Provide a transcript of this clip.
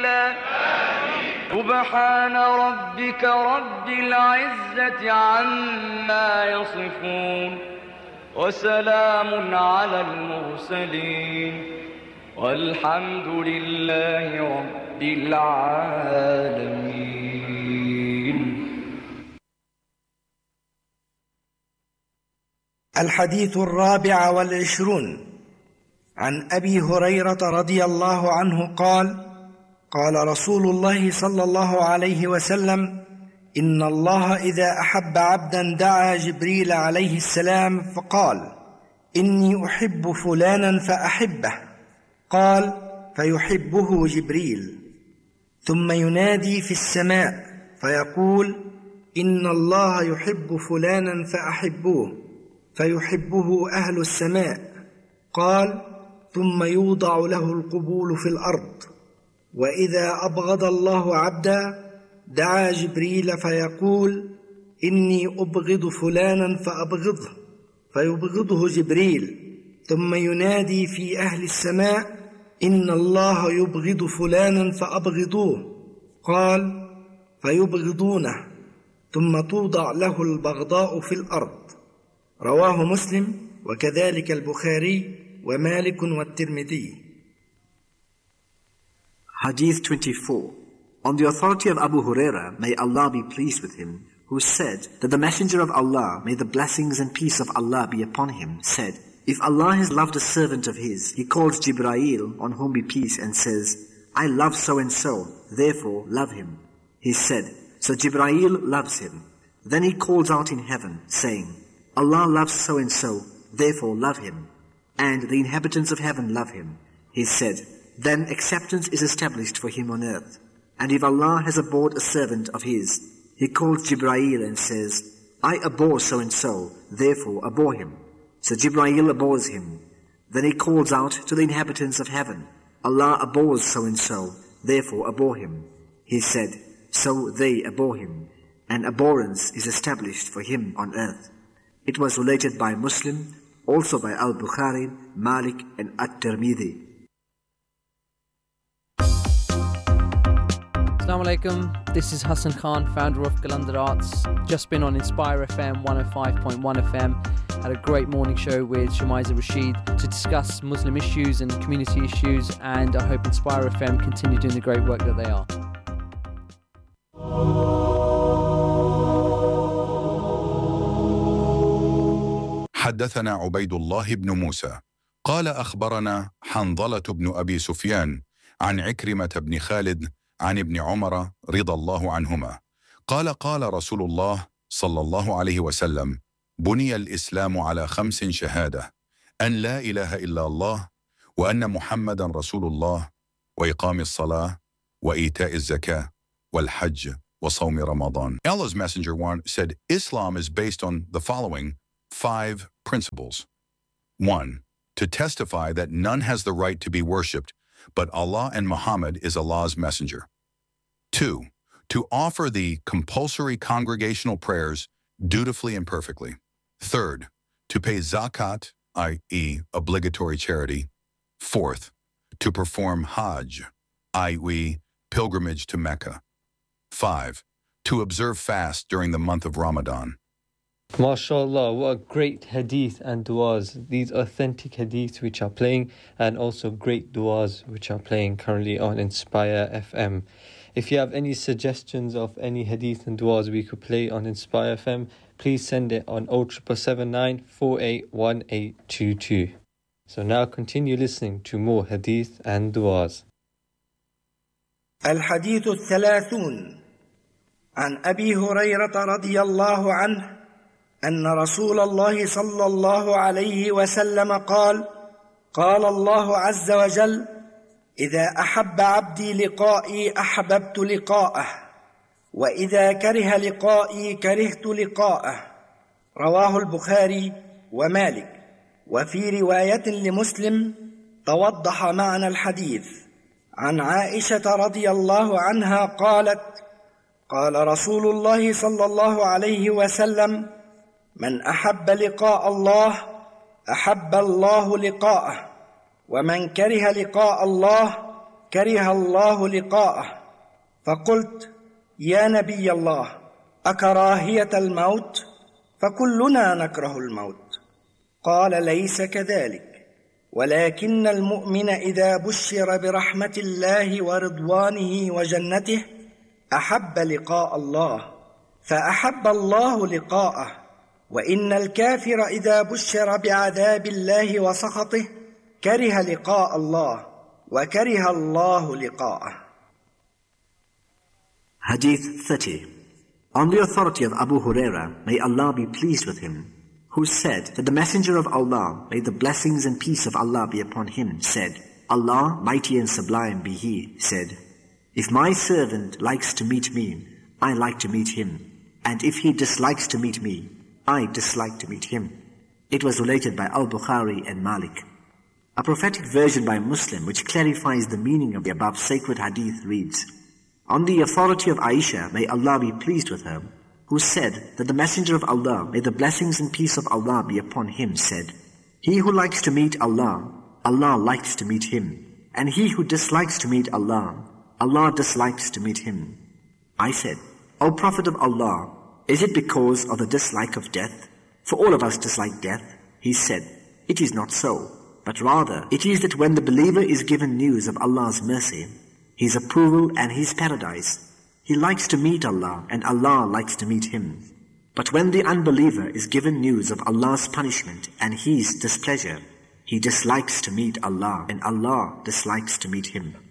قليلا. سبحان ربك رب العزة عما يصفون وسلام على المرسلين والحمد لله رب العالمين. الحديث 24 عن أبي هريرة رضي الله عنه قال: قال رسول الله صلى الله عليه وسلم: إن الله إذا أحب عبدا دعا جبريل عليه السلام فقال: إني أحب فلانا فأحبه. قال: فيحبه جبريل، ثم ينادي في السماء فيقول: إن الله يحب فلانا فأحبوه، فيحبه أهل السماء. قال: ثم يوضع له القبول في الأرض. وإذا أبغض الله عبدا دعا جبريل فيقول: إني أبغض فلانا فأبغضه، فيبغضه جبريل، ثم ينادي في أهل السماء: إن الله يبغض فلانا فأبغضوه. قال: فيبغضونه، ثم توضع له البغضاء في الأرض. رواه مسلم وكذلك البخاري ومالك والترمذي. Hadith 24. On the authority of Abu Huraira, may Allah be pleased with him, who said that the Messenger of Allah, may the blessings and peace of Allah be upon him, said, if Allah has loved a servant of his, he calls Jibraeel, on whom be peace, and says, I love so-and-so, therefore love him. He said, so Jibraeel loves him. Then he calls out in heaven, saying, Allah loves so-and-so, therefore love him. And the inhabitants of heaven love him. He said, then acceptance is established for him on earth. And if Allah has abhorred a servant of his, he calls Jibraeel and says, I abhor so-and-so, therefore abhor him. So Jibraeel abhors him. Then he calls out to the inhabitants of heaven, Allah abhors so-and-so, therefore abhor him. He said, so they abhor him, and abhorrence is established for him on earth. It was related by Muslim, also by Al-Bukhari, Malik, and At-Tirmidhi. Assalamu alaikum, this is Hassan Khan, founder of Qalandar Arts. Just been on Inspire FM 105.1 FM. Had a great morning show with Shumaiza Rashid to discuss Muslim issues and community issues, and I hope Inspire FM continue doing the great work that they are. حدثنا عبيد الله بن موسى قال أخبرنا حنظلة بن أبي سفيان عن عكرمة بن خالد عن ابن عمر رضي الله عنهما قال قال رسول الله صلى الله عليه وسلم بني الإسلام على 5 شهادة أن لا إله إلا الله وأن محمدا رسول الله وإقام الصلاة وإيتاء الزكاة والحج وصوم رمضان. Allah's Messenger said Islam is based on the following 5 principles. 1. To testify that none has the right to be worshipped but Allah, and Muhammad is Allah's messenger. 2. To offer the compulsory congregational prayers dutifully and perfectly. 3rd, to pay zakat, i.e. obligatory charity. 4th, to perform hajj, i.e. pilgrimage to Mecca. 5, to observe fast during the month of Ramadan. MashaAllah, what a great hadith and du'as. These authentic hadiths which are playing, and also great du'as which are playing currently on Inspire FM. If you have any suggestions of any hadith and du'as we could play on Inspire FM, please send it on 07779 481822. So now continue listening to more hadith and du'as. الحديث 30 عن أبي هريرة رضي الله عنه أن رسول الله صلى الله عليه وسلم قال: قال الله عز وجل: إذا أحب عبدي لقائي أحببت لقاءه، وإذا كره لقائي كرهت لقاءه. رواه البخاري ومالك. وفي رواية لمسلم توضح معنى الحديث عن عائشة رضي الله عنها قالت: قال رسول الله صلى الله عليه وسلم: من أحب لقاء الله أحب الله لقاءه، ومن كره لقاء الله كره الله لقاءه. فقلت: يا نبي الله، أكراهية الموت؟ فكلنا نكره الموت. قال: ليس كذلك، ولكن المؤمن إذا بشر برحمة الله ورضوانه وجنته أحب لقاء الله، فأحب الله لقاءه. وإن الكافر إذا بشر بعذاب الله وسخطه كره لقاء الله وكره الله لقاءه. Hadith 30. On the authority of Abu Huraira, may Allah be pleased with him, who said that the Messenger of Allah, may the blessings and peace of Allah be upon him, said, Allah, mighty and sublime be He, said, if my servant likes to meet me, I like to meet him, and if he dislikes to meet me, I dislike to meet him. It was related by Al-Bukhari and Malik. A prophetic version by Muslim which clarifies the meaning of the above sacred hadith reads, on the authority of Aisha, may Allah be pleased with her, who said that the Messenger of Allah, may the blessings and peace of Allah be upon him, said, he who likes to meet Allah, Allah likes to meet him, and he who dislikes to meet Allah, Allah dislikes to meet him. I said, O Prophet of Allah, is it because of the dislike of death? For all of us dislike death. He said, it is not so, but rather it is that when the believer is given news of Allah's mercy, His approval and His paradise, he likes to meet Allah and Allah likes to meet him. But when the unbeliever is given news of Allah's punishment and His displeasure, he dislikes to meet Allah and Allah dislikes to meet him.